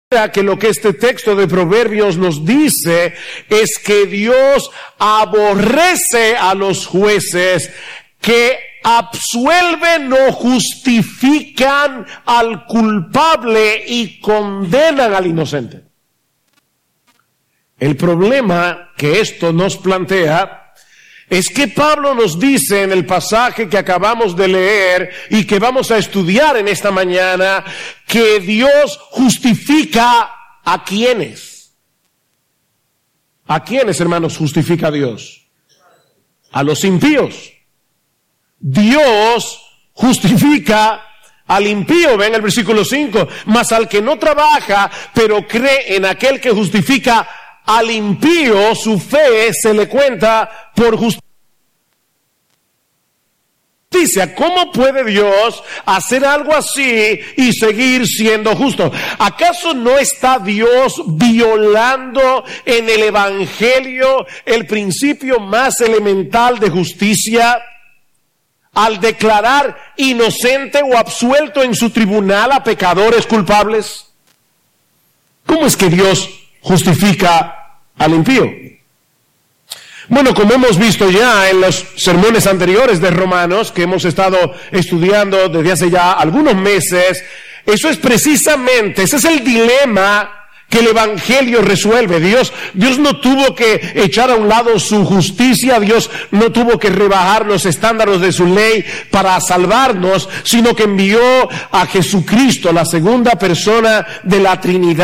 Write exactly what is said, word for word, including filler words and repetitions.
que lo que este texto de Proverbios nos dice es que Dios aborrece a los jueces que absuelven o justifican al culpable y condenan al inocente. El problema que esto nos plantea es que Pablo nos dice en el pasaje que acabamos de leer y que vamos a estudiar en esta mañana, que Dios justifica a quienes. ¿A quiénes, hermanos, justifica a Dios? A los impíos. Dios justifica al impío, ven el versículo cinco, mas al que no trabaja, pero cree en aquel que justifica al impío, su fe se le cuenta por justicia. ¿Cómo puede Dios hacer algo así y seguir siendo justo? ¿Acaso no está Dios violando en el Evangelio el principio más elemental de justicia al declarar inocente o absuelto en su tribunal a pecadores culpables? ¿Cómo es que Dios justifica al impío? Bueno, como hemos visto ya en los sermones anteriores de Romanos, que hemos estado estudiando desde hace ya algunos meses, eso es precisamente, ese es el dilema que el Evangelio resuelve. Dios, Dios no tuvo que echar a un lado su justicia, Dios no tuvo que rebajar los estándares de su ley para salvarnos, sino que envió a Jesucristo, la segunda persona de la Trinidad,